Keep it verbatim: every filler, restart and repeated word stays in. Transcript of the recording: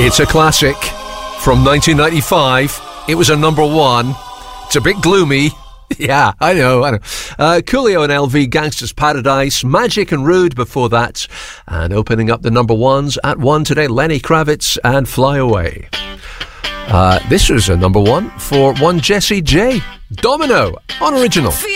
It's a classic from nineteen ninety-five. It was a number one. It's a bit gloomy. Yeah, I know, I know. Uh, Coolio and L V, Gangsta's Paradise, Magic and Rude before that. And opening up the number ones at one today, Lenny Kravitz and Fly Away. Uh, this was a number one for one Jessie J. Domino on Original.